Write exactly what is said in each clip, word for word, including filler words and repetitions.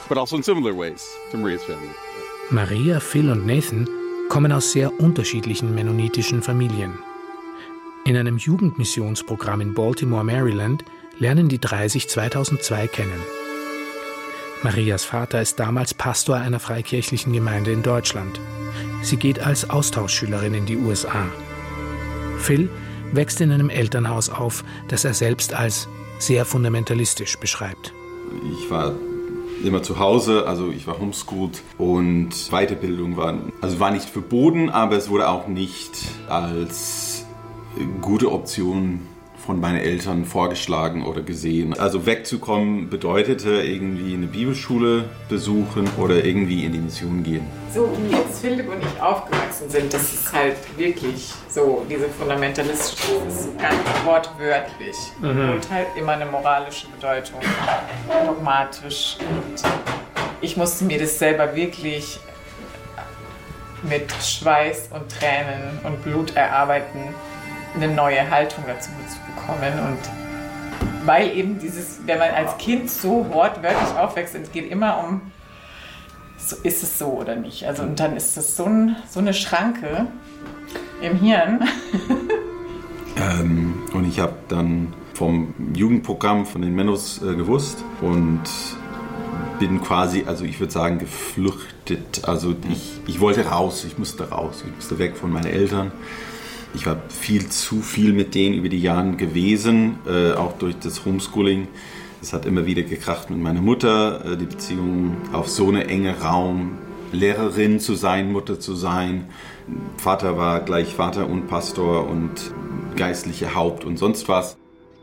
but also in similar ways to Maria's family. Maria, Phil und Nathan kommen aus sehr unterschiedlichen mennonitischen Familien. In einem Jugendmissionsprogramm in Baltimore, Maryland, lernen die drei sich zweitausendzwei kennen. Marias Vater ist damals Pastor einer freikirchlichen Gemeinde in Deutschland. Sie geht als Austauschschülerin in die U S A. Phil wächst in einem Elternhaus auf, das er selbst als sehr fundamentalistisch beschreibt. Ich war immer zu Hause, also ich war homeschooled und Weiterbildung war, also war nicht verboten, aber es wurde auch nicht als gute Option von meinen Eltern vorgeschlagen oder gesehen. Also wegzukommen bedeutete irgendwie eine Bibelschule besuchen oder irgendwie in die Mission gehen. So wie jetzt Philipp und ich aufgewachsen sind, das ist halt wirklich so, diese fundamentalistische, das ist ganz wortwörtlich mhm. und halt immer eine moralische Bedeutung, dogmatisch. Und ich musste mir das selber wirklich mit Schweiß und Tränen und Blut erarbeiten, eine neue Haltung dazu zu bekommen. Und weil eben dieses, wenn man als Kind so wortwörtlich aufwächst, es geht immer um, so, ist es so oder nicht. Also und dann ist das so, ein, so eine Schranke im Hirn. ähm, und ich habe dann vom Jugendprogramm von den Mennos äh, gewusst und bin quasi, also ich würde sagen, geflüchtet. Also ich, ich wollte raus, ich musste raus, ich musste weg von meinen Eltern. Ich war viel zu viel mit denen über die Jahre gewesen, äh, auch durch das Homeschooling. Es hat immer wieder gekracht mit meiner Mutter, äh, die Beziehung auf so eine enge Raum, Lehrerin zu sein, Mutter zu sein. Vater war gleich Vater und Pastor und geistliche Haupt und sonst was.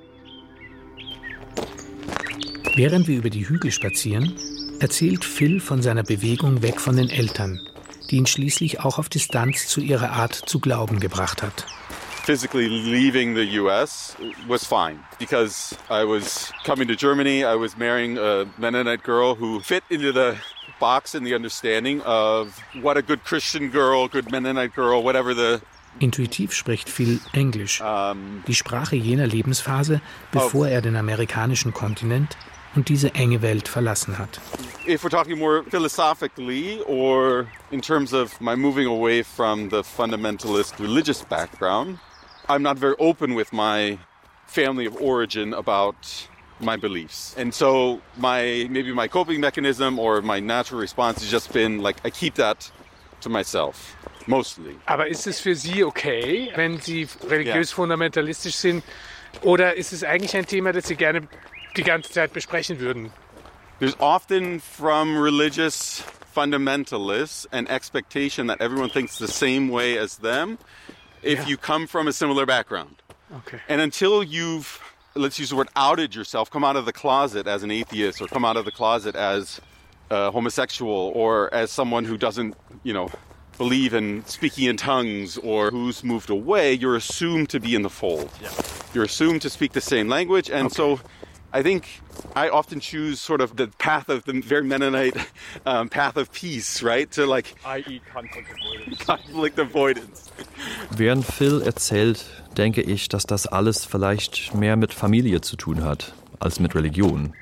Während wir über die Hügel spazieren, erzählt Phil von seiner Bewegung weg von den Eltern, die ihn schließlich auch auf Distanz zu ihrer Art zu glauben gebracht hat. Physically leaving the U S was fine because I was coming to Germany. I was marrying a Mennonite girl who fit into the box in the understanding of what a good Christian girl, good Mennonite girl, whatever the Intuitiv spricht Phil Englisch, die Sprache jener Lebensphase, bevor er den amerikanischen Kontinent und diese enge Welt verlassen hat. If we're talking more philosophically or in terms of my moving away from the fundamentalist religious background, I'm not very open with my family of origin about my beliefs. And so my maybe my coping mechanism or my natural response has just been like I keep that to myself. Mostly. Aber ist es für Sie okay, wenn Sie religiös yeah. fundamentalistisch sind? Oder ist es eigentlich ein Thema, das Sie gerne die ganze Zeit besprechen würden? There's often from religious fundamentalists an expectation that everyone thinks the same way as them if yeah. you come from a similar background. Okay. And until you've, let's use the word, outed yourself, come out of the closet as an atheist or come out of the closet as uh, homosexual or as someone who doesn't, you know, believe in speaking in tongues or who's moved away, you're assumed to be in the fold. Yeah. You're assumed to speak the same language. And okay. so I think I often choose sort of the path of the very Mennonite um, path of peace, right? To like, that is conflict avoidance. Conflict avoidance. Während Phil erzählt, denke ich, dass das alles vielleicht mehr mit Familie zu tun hat, als mit Religion.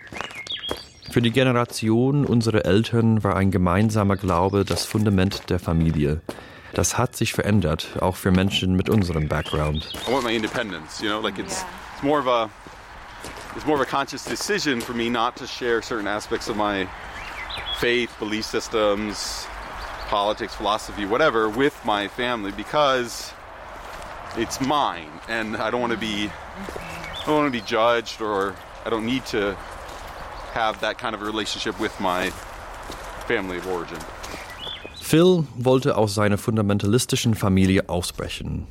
Für die Generation unserer Eltern war ein gemeinsamer Glaube das Fundament der Familie. Das hat sich verändert, auch für Menschen mit unserem Background. I want my independence, you know, like it's, it's more of a it's more of a conscious decision for me not to share certain aspects of my faith, belief systems, politics, philosophy, whatever, with my family because it's mine and I don't want to be I don't want to be judged or I don't need to have that kind of a relationship with my family of origin. Phil wollte aus seiner fundamentalistischen Familie ausbrechen.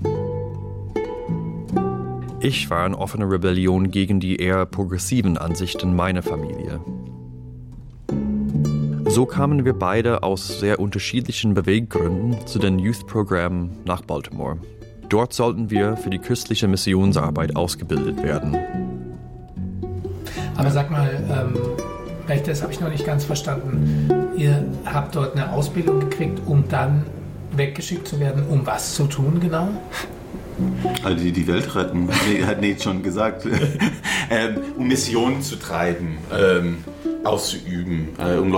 Ich war in offener Rebellion gegen die eher progressiven Ansichten meiner Familie. So kamen wir beide aus sehr unterschiedlichen Beweggründen zu den Youth-Programmen nach Baltimore. Dort sollten wir für die christliche Missionsarbeit ausgebildet werden. Aber sag mal, ähm, vielleicht das habe ich noch nicht ganz verstanden. Ihr habt dort eine Ausbildung gekriegt, um dann weggeschickt zu werden, um was zu tun genau? Also die, die Welt retten, hat Nate schon gesagt, ähm, um Missionen zu treiben, ähm, auszuüben, äh, um